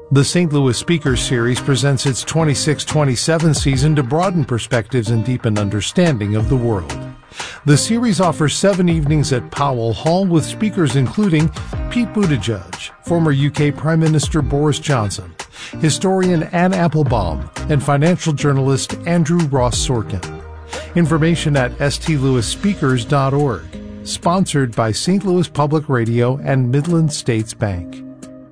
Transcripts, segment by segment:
The St. Louis Speakers Series presents its 26-27 season to broaden perspectives and deepen understanding of the world. The series offers 7 evenings at Powell Hall with speakers including Pete Buttigieg, former UK Prime Minister Boris Johnson, historian Anne Applebaum, and financial journalist Andrew Ross Sorkin. Information at stlouisspeakers.org. Sponsored by St. Louis Public Radio and Midland States Bank.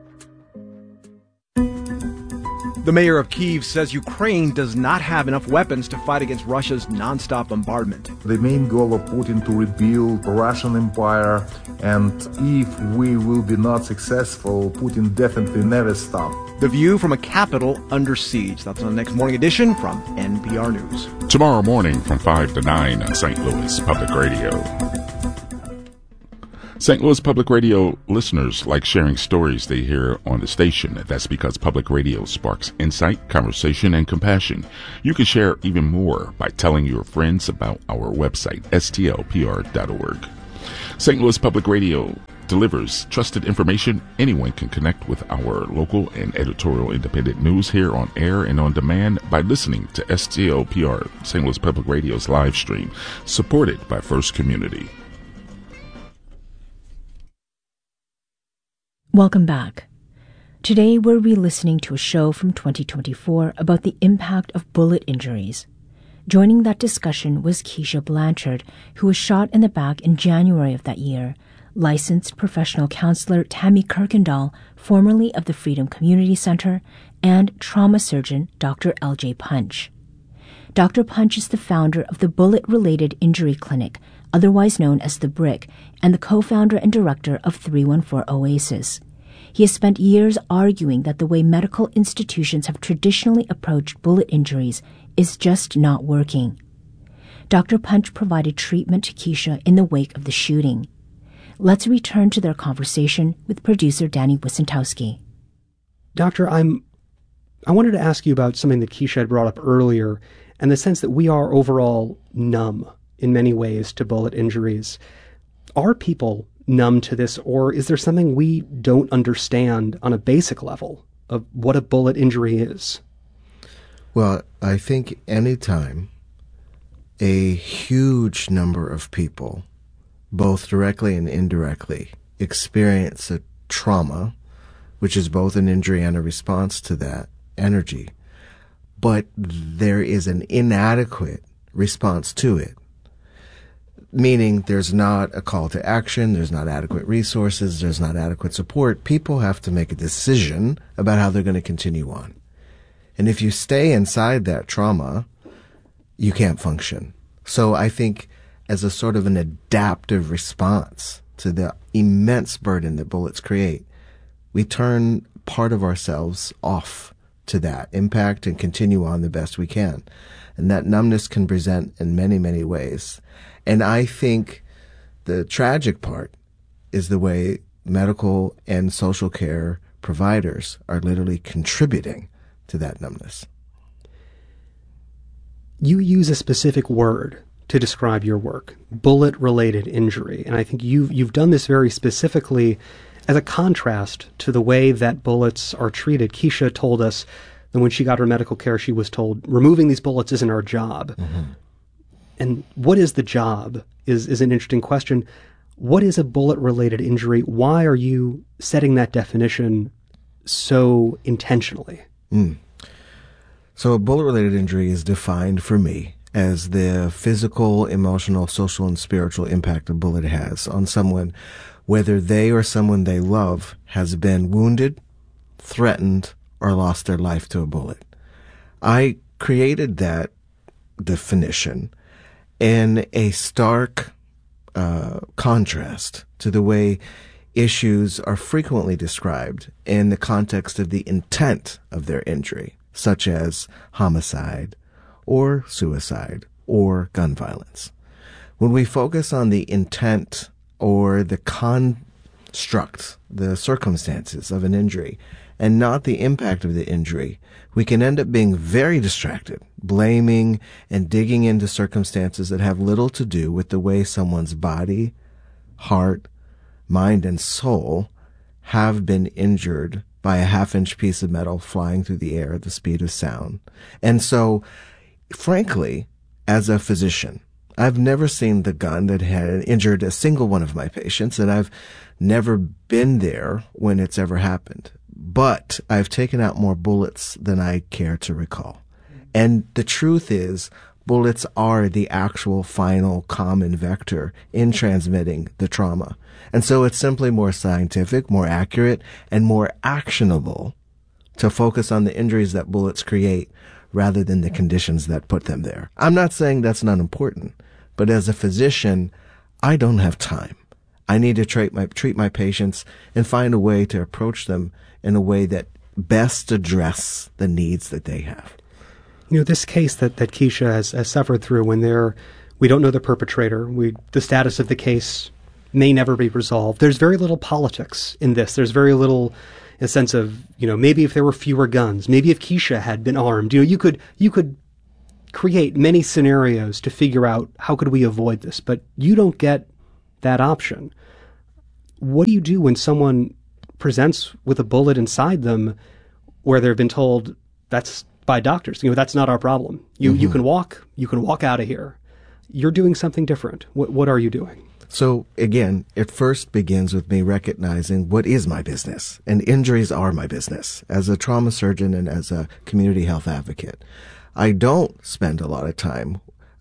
The mayor of Kyiv says Ukraine does not have enough weapons to fight against Russia's nonstop bombardment. The main goal of Putin to rebuild the Russian Empire, and if we will be not successful, Putin definitely never stop. The view from a capital under siege. That's on the next morning edition from NPR News. Tomorrow morning from 5 to 9 on St. Louis Public Radio. St. Louis Public Radio listeners like sharing stories they hear on the station. That's because public radio sparks insight, conversation, and compassion. You can share even more by telling your friends about our website, stlpr.org. St. Louis Public Radio delivers trusted information. Anyone can connect with our local and editorial independent news here on air and on demand by listening to STLPR, St. Louis Public Radio's live stream, supported by First Community. Welcome back. Today we're re-listening to a show from 2024 about the impact of bullet injuries. Joining that discussion was Keisha Blanchard, who was shot in the back in January of that year, licensed professional counselor Tammy Kirkendall, formerly of the Freedom Community Center, and trauma surgeon Dr. L.J. Punch. Dr. Punch is the founder of the Bullet-Related Injury Clinic, otherwise known as the BRIC, and the co-founder and director of 314 Oasis. He has spent years arguing that the way medical institutions have traditionally approached bullet injuries is just not working. Dr. Punch provided treatment to Keisha in the wake of the shooting. Let's return to their conversation with producer Danny Wysentowski. Doctor, I wanted to ask you about something that Keisha had brought up earlier, and the sense that we are overall numb in many ways to bullet injuries. Are people numb to this, or is there something we don't understand on a basic level of what a bullet injury is? Well, I think anytime a huge number of people, both directly and indirectly, experience a trauma, which is both an injury and a response to that energy, but there is an inadequate response to it, meaning there's not a call to action, there's not adequate resources, there's not adequate support. People have to make a decision about how they're going to continue on. And if you stay inside that trauma, you can't function. So I think as a sort of an adaptive response to the immense burden that bullets create, we turn part of ourselves off to that impact and continue on the best we can. And that numbness can present in many, many ways. And I think the tragic part is the way medical and social care providers are literally contributing to that numbness. You use a specific word to describe your work, bullet-related injury. And I think you've done this very specifically as a contrast to the way that bullets are treated. Keisha told us that when she got her medical care, she was told, removing these bullets isn't our job. Mm-hmm. And what is the job is an interesting question. What is a bullet-related injury? Why are you setting that definition so intentionally? So a bullet-related injury is defined for me as the physical, emotional, social, and spiritual impact a bullet has on someone, whether they or someone they love has been wounded, threatened, or lost their life to a bullet. I created that definition in a stark contrast to the way issues are frequently described in the context of the intent of their injury, such as homicide or suicide or gun violence. When we focus on the intent or the construct, the circumstances of an injury, and not the impact of the injury, we can end up being very distracted, blaming and digging into circumstances that have little to do with the way someone's body, heart, mind, and soul have been injured by a half-inch piece of metal flying through the air at the speed of sound. And so, frankly, as a physician, I've never seen the gun that had injured a single one of my patients, and I've never been there when it's ever happened. But I've taken out more bullets than I care to recall. And the truth is, bullets are the actual final common vector in transmitting the trauma. And so it's simply more scientific, more accurate, and more actionable to focus on the injuries that bullets create rather than the conditions that put them there. I'm not saying that's not important, but as a physician, I don't have time. I need to treat my patients and find a way to approach them in a way that best address the needs that they have. You know, this case that Keisha has suffered through, when we don't know the perpetrator, the status of the case may never be resolved. There's very little politics in this. There's very little a sense of, maybe if there were fewer guns, maybe if Keisha had been armed, you could create many scenarios to figure out how could we avoid this, but you don't get that option. What do you do when someone presents with a bullet inside them where they've been told that's by doctors, that's not our problem. You can walk out of here. You're doing something different. What are you doing? So again, it first begins with me recognizing what is my business, and injuries are my business as a trauma surgeon and as a community health advocate. I don't spend a lot of time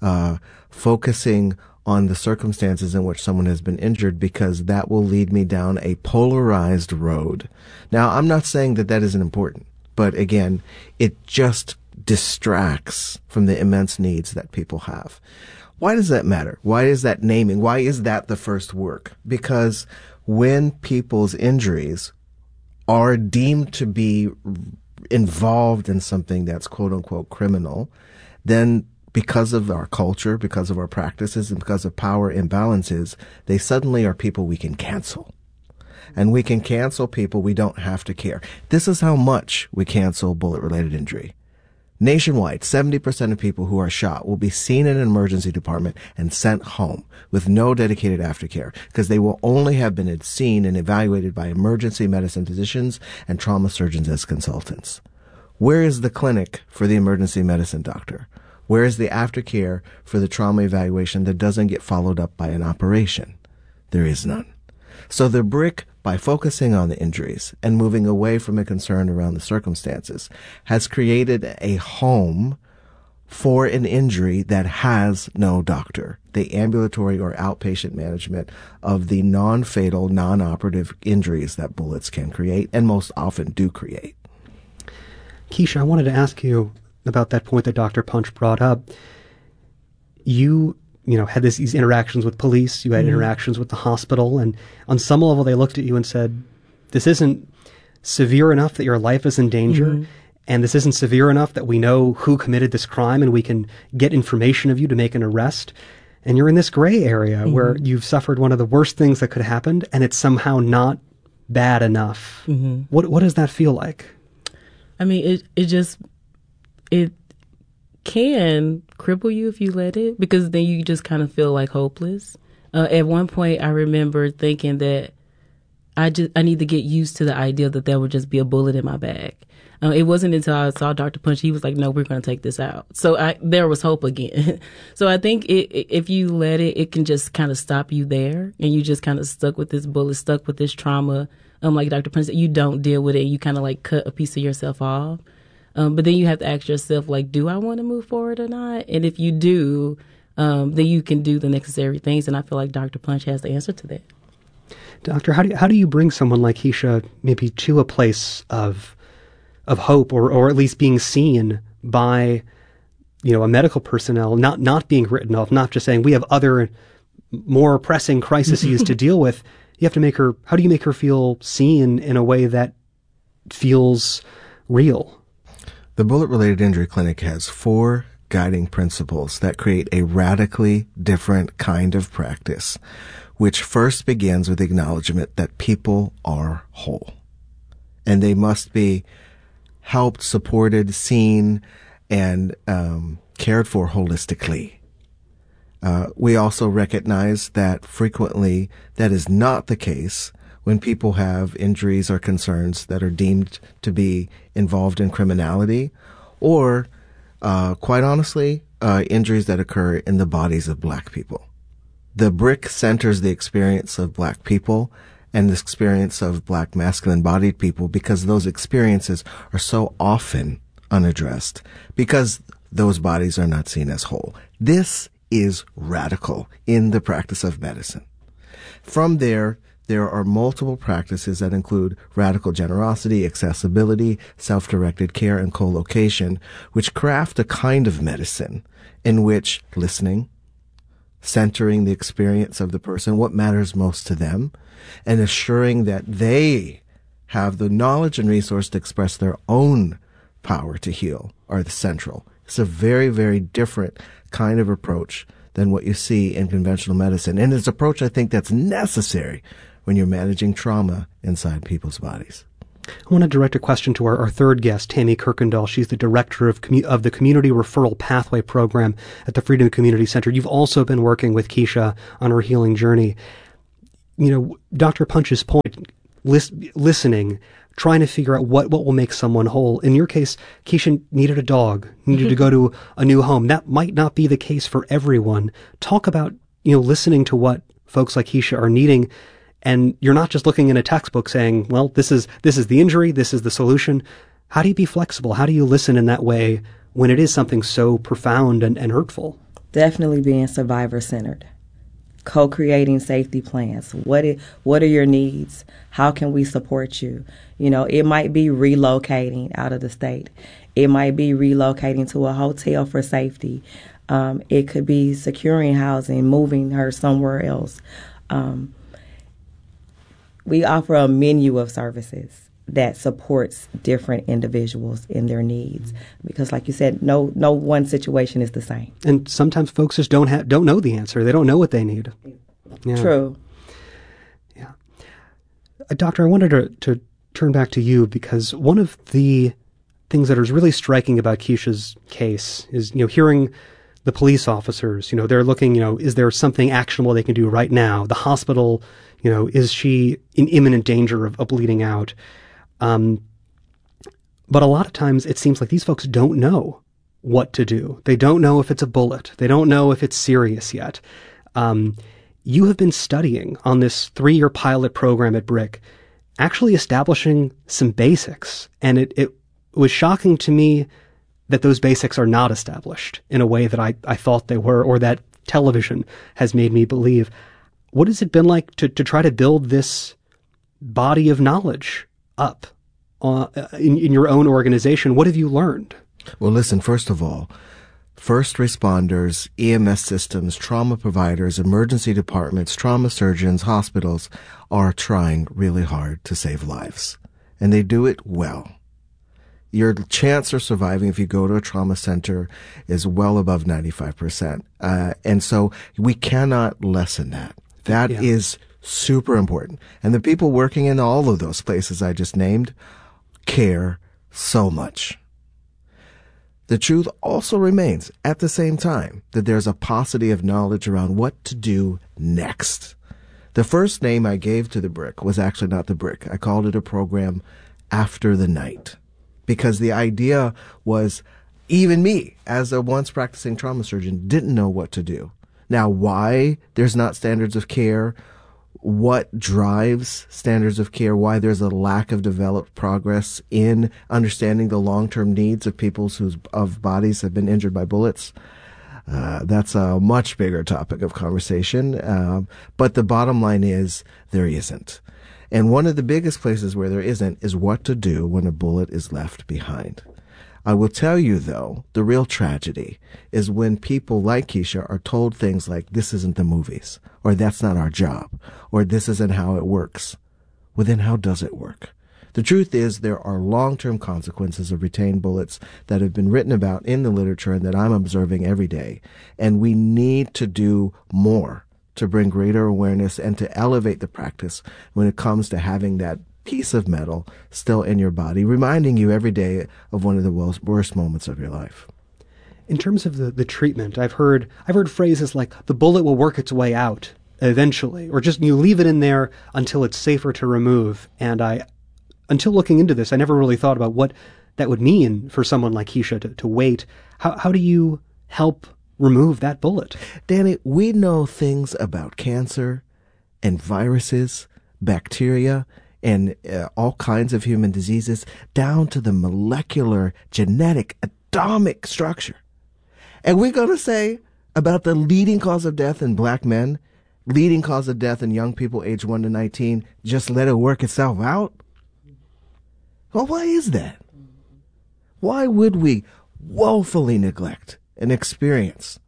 focusing on the circumstances in which someone has been injured, because that will lead me down a polarized road. Now, I'm not saying that isn't important, but again, it just distracts from the immense needs that people have. Why does that matter? Why is that naming? Why is that the first work? Because when people's injuries are deemed to be involved in something that's quote unquote criminal, then because of our culture, because of our practices, and because of power imbalances, they suddenly are people we can cancel. And we can cancel people we don't have to care. This is how much we cancel bullet-related injury. Nationwide, 70% of people who are shot will be seen in an emergency department and sent home with no dedicated aftercare, because they will only have been seen and evaluated by emergency medicine physicians and trauma surgeons as consultants. Where is the clinic for the emergency medicine doctor? Where is the aftercare for the trauma evaluation that doesn't get followed up by an operation? There is none. So the BRIC, by focusing on the injuries and moving away from a concern around the circumstances, has created a home for an injury that has no doctor, the ambulatory or outpatient management of the non-fatal, non-operative injuries that bullets can create and most often do create. Keisha, I wanted to ask you about that point that Dr. Punch brought up. You had these interactions with police, you had interactions with the hospital, and on some level they looked at you and said, this isn't severe enough that your life is in danger, and this isn't severe enough that we know who committed this crime and we can get information of you to make an arrest. And you're in this gray area where you've suffered one of the worst things that could have happened, and it's somehow not bad enough. What does that feel like? I mean, it can cripple you if you let it, because then you just kind of feel like hopeless. At one point, I remember thinking that I need to get used to the idea that there would just be a bullet in my bag. It wasn't until I saw Dr. Punch, he was like, no, we're going to take this out. So there was hope again. So I think if you let it, it can just kind of stop you there, and you just kind of stuck with this bullet, stuck with this trauma. Like Dr. Punch said, you don't deal with it. You kind of like cut a piece of yourself off. But then you have to ask yourself, like, do I want to move forward or not? And if you do, then you can do the necessary things. And I feel like Dr. Punch has the answer to that. Doctor, how do you bring someone like Keisha maybe to a place of hope, or at least being seen by, a medical personnel, not being written off, not just saying we have other more pressing crises to deal with. You have to how do you make her feel seen in a way that feels real? The Bullet-Related Injury Clinic has 4 guiding principles that create a radically different kind of practice, which first begins with acknowledgement that people are whole, and they must be helped, supported, seen, and cared for holistically. We also recognize that frequently that is not the case when people have injuries or concerns that are deemed to be involved in criminality, or, quite honestly, injuries that occur in the bodies of black people. The brick centers the experience of black people and the experience of black masculine-bodied people because those experiences are so often unaddressed because those bodies are not seen as whole. This is radical in the practice of medicine. From there are multiple practices that include radical generosity, accessibility, self-directed care, and co-location, which craft a kind of medicine in which listening, centering the experience of the person, what matters most to them, and assuring that they have the knowledge and resource to express their own power to heal are the central. It's a very, very different kind of approach than what you see in conventional medicine. And it's an approach I think that's necessary when you're managing trauma inside people's bodies. I want to direct a question to our third guest, Tammy Kirkendall. She's the director of the Community Referral Pathway Program at the Freedom Community Center. You've also been working with Keisha on her healing journey. You know, Dr. Punch's point, listening, trying to figure out what will make someone whole. In your case, Keisha needed a dog, needed to go to a new home. That might not be the case for everyone. Talk about, listening to what folks like Keisha are needing. And you're not just looking in a textbook saying, well, this is the injury, this is the solution. How do you be flexible? How do you listen in that way when it is something so profound and hurtful? Definitely being survivor-centered. Co-creating safety plans. What are your needs? How can we support you? It might be relocating out of the state. It might be relocating to a hotel for safety. It could be securing housing, moving her somewhere else. We offer a menu of services that supports different individuals in their needs. Because like you said, no one situation is the same. And sometimes folks just don't know the answer. They don't know what they need. Yeah. True. Yeah. Doctor, I wanted to turn back to you because one of the things that is really striking about Keisha's case is, hearing the police officers, they're looking, is there something actionable they can do right now? The hospital, is she in imminent danger of bleeding out? But a lot of times it seems like these folks don't know what to do. They don't know if it's a bullet. They don't know if it's serious yet. You have been studying on this 3-year pilot program at BRIC, actually establishing some basics. And it was shocking to me that those basics are not established in a way that I thought they were, or that television has made me believe. What has it been like to try to build this body of knowledge up in your own organization? What have you learned? Well, listen, first of all, first responders, EMS systems, trauma providers, emergency departments, trauma surgeons, hospitals are trying really hard to save lives. And they do it well. Your chance of surviving if you go to a trauma center is well above 95%. And so we cannot lessen that. That is super important. And the people working in all of those places I just named care so much. The truth also remains at the same time that there's a paucity of knowledge around what to do next. The first name I gave to the BRIC was actually not the BRIC. I called it a program after the night, because the idea was even me, as a once practicing trauma surgeon, didn't know what to do. Now, why there's not standards of care, what drives standards of care, why there's a lack of developed progress in understanding the long-term needs of people whose bodies have been injured by bullets, that's a much bigger topic of conversation. But the bottom line is there isn't. And one of the biggest places where there isn't is what to do when a bullet is left behind. I will tell you, though, the real tragedy is when people like Keisha are told things like, this isn't the movies, or that's not our job, or this isn't how it works. Well, then how does it work? The truth is there are long-term consequences of retained bullets that have been written about in the literature and that I'm observing every day. And we need to do more to bring greater awareness and to elevate the practice when it comes to having that piece of metal still in your body, reminding you every day of one of the worst moments of your life. In terms of the treatment, I've heard phrases like the bullet will work its way out eventually, or just you leave it in there until it's safer to remove. And until looking into this, I never really thought about what that would mean for someone like Keisha to wait. How do you help remove that bullet? Danny, we know things about cancer and viruses, bacteria, and all kinds of human diseases down to the molecular, genetic, atomic structure. And we're going to say about the leading cause of death in black men, leading cause of death in young people aged 1 to 19, just let it work itself out? Well, why is that? Why would we woefully neglect an experience?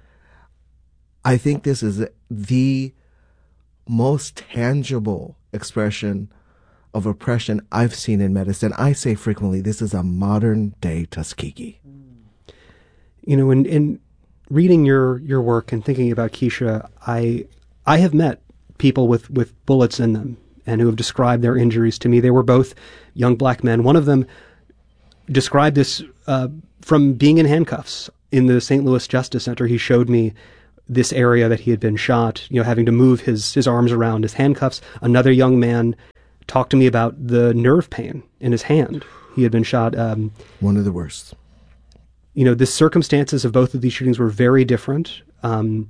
I think this is the most tangible expression of oppression I've seen in medicine. I say frequently, this is a modern day Tuskegee. You know, in reading your work and thinking about Keisha, I have met people with bullets in them and who have described their injuries to me. They were both young black men. One of them described this from being in handcuffs in the St. Louis Justice Center. He showed me this area that he had been shot, you know, having to move his arms around his handcuffs. Another young man talked to me about the nerve pain in his hand. He had been shot. One of the worst. You know, the circumstances of both of these shootings were very different. One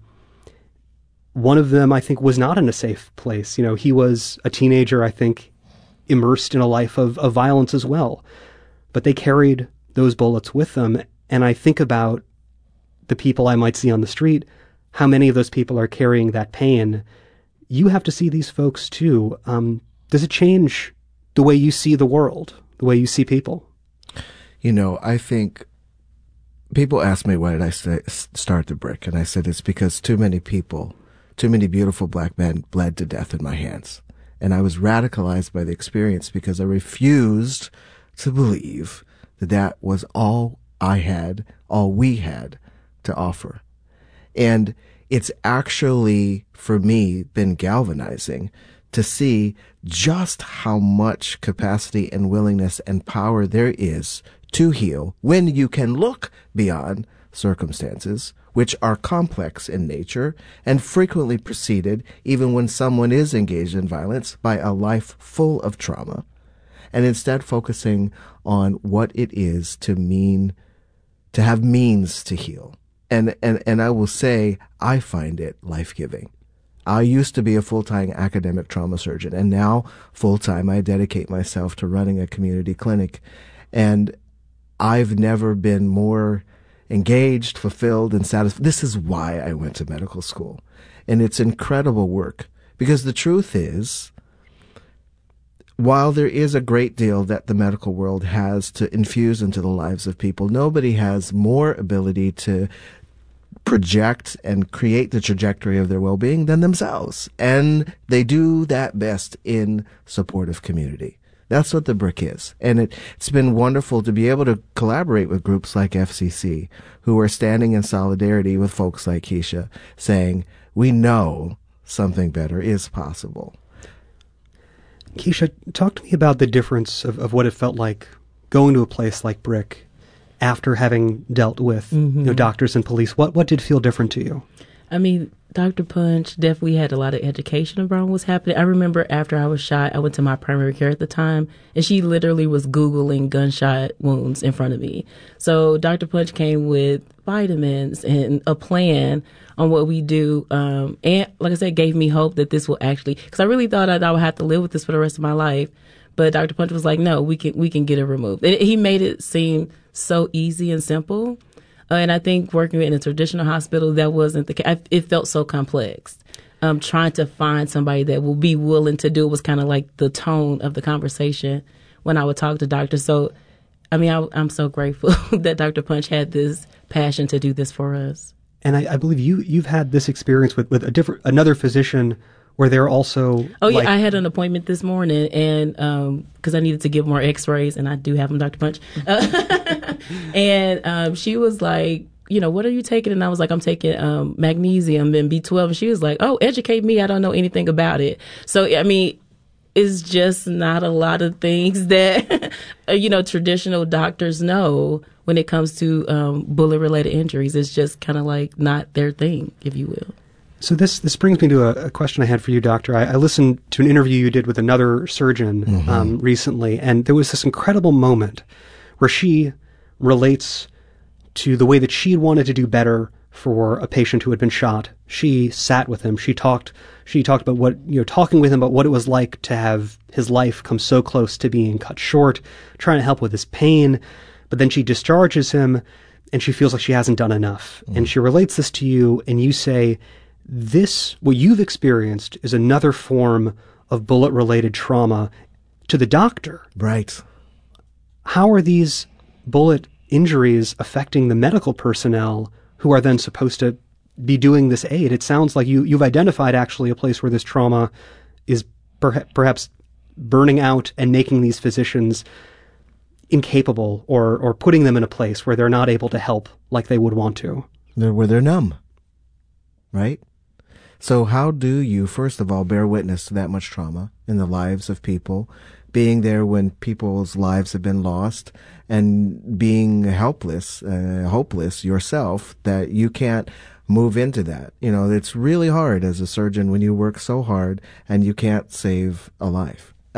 of them, I think, was not in a safe place. You know, he was a teenager, I think, immersed in a life of violence as well. But they carried those bullets with them. And I think about the people I might see on the street, how many of those people are carrying that pain. You have to see these folks too. Does it change the way you see the world, the way you see people? You know, I think people ask me, why did I start the Brick? And I said, it's because too many people, too many beautiful black men bled to death in my hands. And I was radicalized by the experience because I refused to believe that that was all I had, all we had to offer. And it's actually, for me, been galvanizing to see just how much capacity and willingness and power there is to heal when you can look beyond circumstances, which are complex in nature and frequently preceded, even when someone is engaged in violence, by a life full of trauma, and instead focusing on what it is to have means to heal. And I will say, I find it life-giving. I used to be a full-time academic trauma surgeon, and now full-time I dedicate myself to running a community clinic. And I've never been more engaged, fulfilled, and satisfied. This is why I went to medical school. And it's incredible work, because the truth is, while there is a great deal that the medical world has to infuse into the lives of people, nobody has more ability to project and create the trajectory of their well-being than themselves. And they do that best in supportive community. That's what the Brick is. And it's been wonderful to be able to collaborate with groups like FCC, who are standing in solidarity with folks like Keisha, saying, we know something better is possible. Keisha, talk to me about the difference of what it felt like going to a place like Brick after having dealt with you know, doctors and police. What did feel different to you? I mean, Dr. Punch definitely had a lot of education around what's happening. I remember after I was shot, I went to my primary care at the time, and she literally was Googling gunshot wounds in front of me. So Dr. Punch came with vitamins and a plan on what we do. And like I said, gave me hope that this will actually, because I really thought I would have to live with this for the rest of my life. But Dr. Punch was like, no, we can get it removed. And he made it seem so easy and simple. And I think working in a traditional hospital, that wasn't the case. It felt so complex. Trying to find somebody that will be willing to do it was kind of like the tone of the conversation when I would talk to doctors. So, I mean, I'm so grateful that Dr. Punch had this passion to do this for us. And I believe you've had this experience with another physician where they're also... Oh, yeah, I had an appointment this morning, and because I needed to give more x-rays, and I do have them, Dr. Punch. And she was like, you know, what are you taking? And I was like, I'm taking magnesium and B12. And she was like, oh, educate me. I don't know anything about it. So, I mean, it's just not a lot of things that, you know, traditional doctors know when it comes to bullet-related injuries. It's just kind of like not their thing, if you will. So this brings me to a question I had for you, Doctor. I listened to an interview you did with another surgeon recently, and there was this incredible moment where she relates to the way that she had wanted to do better for a patient who had been shot. She sat with him. She talked about what, talking with him about what it was like to have his life come so close to being cut short, trying to help with his pain. But then she discharges him, and she feels like she hasn't done enough. And she relates this to you, and you say, what you've experienced is another form of bullet-related trauma to the doctor. Right. How are these bullet injuries affecting the medical personnel who are then supposed to be doing this aid? It sounds like you've identified actually a place where this trauma is perhaps burning out and making these physicians incapable or putting them in a place where they're not able to help like they would want to. Where they're numb, right? So how do you, first of all, bear witness to that much trauma in the lives of people, being there when people's lives have been lost, and being hopeless yourself, that you can't move into that? It's really hard as a surgeon when you work so hard and you can't save a life.